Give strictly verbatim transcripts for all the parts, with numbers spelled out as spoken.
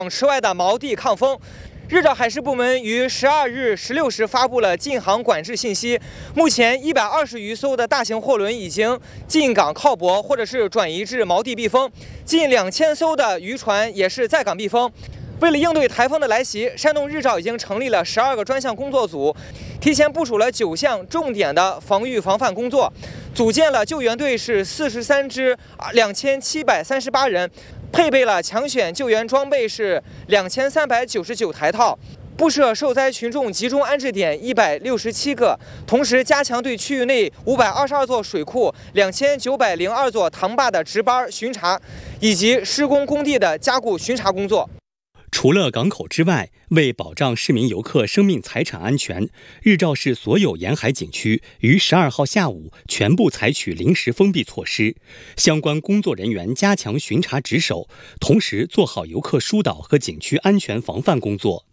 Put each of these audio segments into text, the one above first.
池外的锚地抗风。日照海事部门于十二日十六时发布了禁航管制信息，目前一百二十余艘的大型货轮已经进港靠泊，或者是转移至锚地避风，近两千艘的渔船也是在港避风。为了应对台风的来袭，山东日照已经成立了十二个专项工作组，提前部署了九项重点的防御防范工作，组建了救援队是四十三支，两千七百三十八人，配备了抢险救援装备是两千三百九十九台套，布设受灾群众集中安置点一百六十七个，同时加强对区域内五百二十二座水库、两千九百零二座塘坝的值班巡查，以及施工工地的加固巡查工作。 除了港口之外，为保障市民游客生命财产安全，日照市所有沿海景区于十二号下午全部采取临时封闭措施，相关工作人员加强巡查值守，同时做好游客疏导和景区安全防范工作。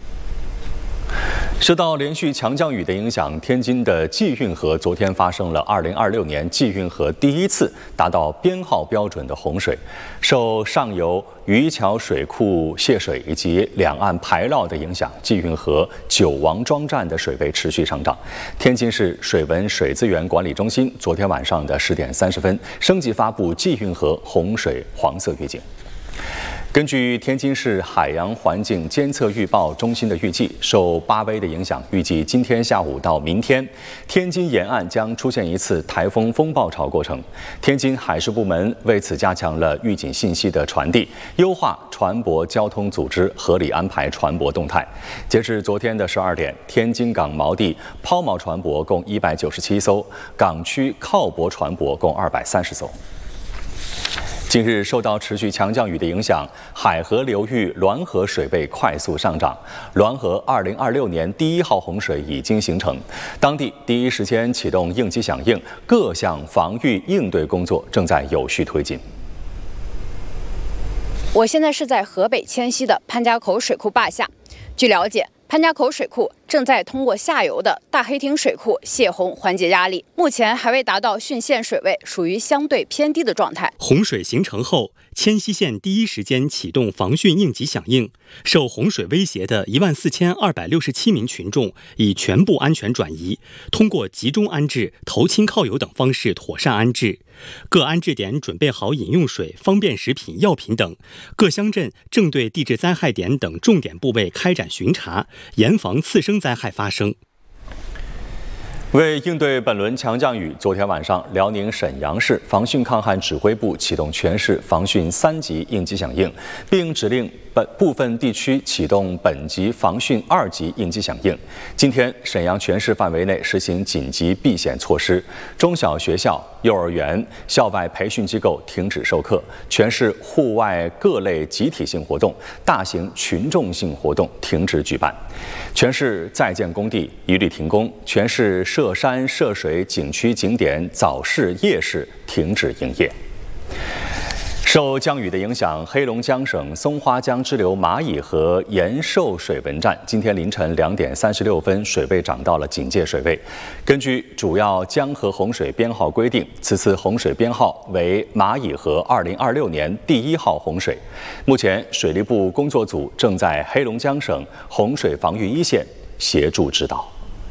受到连续强降雨的影响，天津的济运河昨天发生了二零二六年济运河第一次达到编号标准的洪水。受上游渔桥水库泄水以及两岸排涝的影响，济运河九王庄站的水位持续上涨。天津市水文水资源管理中心昨天晚上的十点三十分升级发布济运河洪水黄色预警。根据天津市海洋环境监测预报中心的预计，受八威的影响，预计今天下午到明天，天津沿岸将出现一次台风风暴潮过程。天津海事部门为此加强了预警信息的传递，优化船舶交通组织，合理安排船舶动态。截至昨天的十二点，天津港锚地抛锚船舶共一百九十七艘，港区靠泊船舶共二百三十艘。近日，受到持续强降雨的影响，海河流域滦河水位快速上涨。滦河二零二六年第一号洪水已经形成，当地第一时间启动应急响应，各项防御应对工作正在有序推进。 我现在是在河北迁西的潘家口水库坝下。据了解，潘家口水库正在通过下游的大黑汀水库泄洪缓解压力，目前还未达到汛限水位，属于相对偏低的状态。 洪水形成后，迁西县第一时间启动防汛应急响应，受洪水威胁的一万四千二百六十七名群众已全部安全转移，通过集中安置、投亲靠友等方式妥善安置。各安置点准备好饮用水、方便食品、药品等。各乡镇正对地质灾害点等重点部位开展巡查，严防次生灾害发生。 为应对本轮强降雨，昨天晚上，辽宁沈阳市防汛抗旱指挥部启动全市防汛三级应急响应，并指令本部分地区启动本级防汛二级应急响应。今天，沈阳全市范围内实行紧急避险措施，中小学校、幼儿园、校外培训机构停止授课，全市户外各类集体性活动、大型群众性活动停止举办，全市在建工地一律停工，全市涉山涉水景区景点早市夜市停止营业。受降雨的影响，黑龙江省松花江支流蚂蚁河延寿水文站今天凌晨两点三十六分水位涨到了警戒水位。根据主要江河洪水编号规定，此次洪水编号为蚂蚁河二零二六年第一号洪水。目前，水利部工作组正在黑龙江省洪水防御一线协助指导。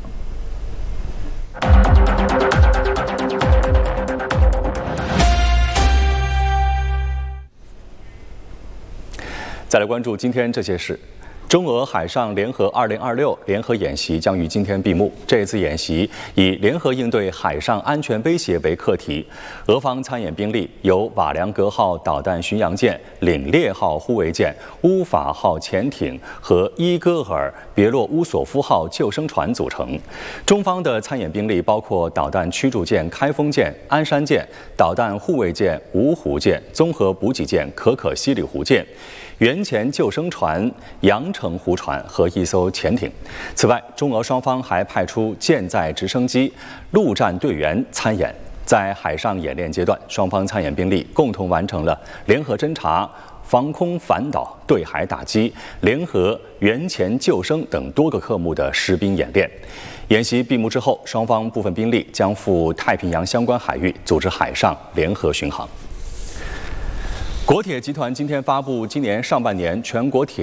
再来关注今天这些事。中俄海上联合二零二六联合演习将于今天闭幕。这次演习以联合应对海上安全威胁为课题，俄方参演兵力由瓦良格号导弹巡洋舰、凛冽号护卫舰、乌法号潜艇和伊戈尔别洛乌索夫号救生船组成。中方的参演兵力包括导弹驱逐舰开封舰、鞍山舰、导弹护卫舰芜湖舰、综合补给舰可可西里湖舰、原潜救生船阳澄湖船和一艘潜艇。此外，中俄双方还派出舰载直升机、陆战队员参演。在海上演练阶段，双方参演兵力共同完成了联合侦察、防空反导、对海打击、联合原潜救生等多个科目的实兵演练。演习闭幕之后，双方部分兵力将赴太平洋相关海域组织海上联合巡航。 国铁集团今天发布今年上半年全国铁